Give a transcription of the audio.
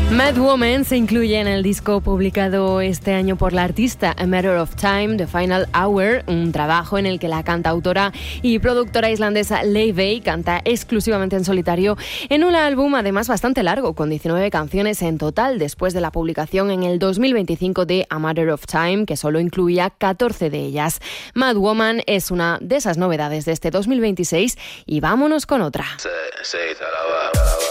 Mad Woman se incluye en el disco publicado este año por la artista A Matter of Time, The Final Hour, un trabajo en el que la cantautora y productora islandesa Laufey canta exclusivamente en solitario en un álbum además bastante largo, con 19 canciones en total, después de la publicación en el 2025 de A Matter of Time, que solo incluía 14 de ellas. Mad Woman es una de esas novedades de este 2026 y vámonos con otra.